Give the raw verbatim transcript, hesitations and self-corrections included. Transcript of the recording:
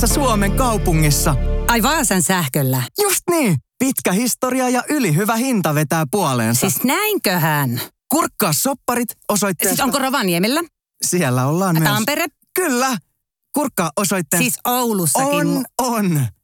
Suomen kaupungissa. Ai Vaasan sähköllä. Just niin. Pitkä historia ja ylihyvä hinta vetää puoleensa. Siis näinköhän? Kurkkaa sopparit osoitteesta. Siis onko Rovaniemellä? Siellä ollaan myös. Tampere? Kyllä. Kurkkaa osoitteesta. Siis Oulussakin. On, on.